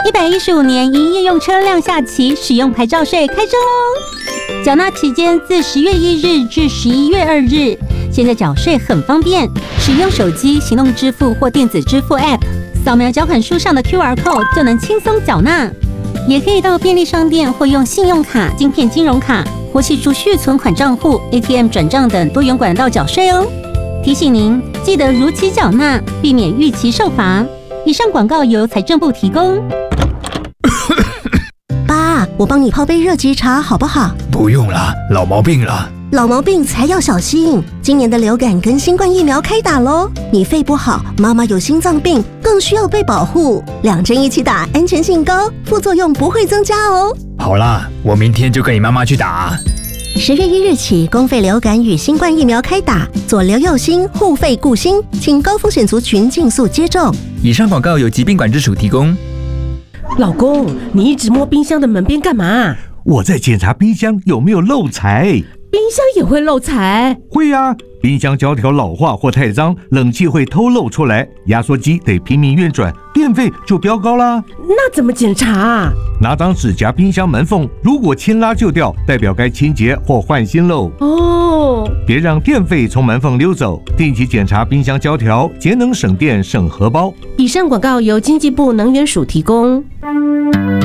115年营业用车辆下期使用牌照税开征喽！缴纳期间自10月1日至11月2日。现在缴税很方便，使用手机、行动支付或电子支付 App， 扫描缴款书上的 QR Code 就能轻松缴纳。也可以到便利商店或用信用卡、晶片金融卡或系储蓄存款账户、ATM 转账等多元管道缴税哦。提醒您，记得如期缴纳，避免逾期受罚。以上广告由财政部提供。 爸，我帮你泡杯热吉茶好不好？ 不用了，老毛病了。 老毛病才要小心，今年的流感跟新冠疫苗开打咯。你肺不好，妈妈有心脏病，更需要被保护。2针一起打，安全性高，副作用不会增加哦。 好啦，我明天就跟你妈妈去打。 10月1日起，公费流感与新冠疫苗开打，左流右心，护肺顾心，请高风险族群尽速接种。 以上广告由疾病管制署提供。 老公，你一直摸冰箱的门边干嘛？ 我在检查冰箱有没有漏财。 冰箱也会漏财？ 会啊，冰箱胶条老化或太脏，冷气会偷漏出来，压缩机得拼命运转，电费就飙高啦。 那怎么检查？ 拿张纸夹冰箱门缝，如果轻拉就掉，代表该清洁或换新喽。 哦， 别让电费从门缝溜走，定期检查冰箱胶条，节能省电省荷包。 以上广告由经济部能源署提供。